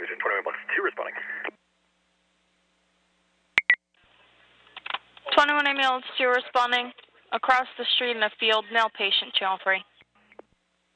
Vision 21 Blocks 2 responding. 21 ambulance 2 responding. Across the street in a field, male patient, channel 3.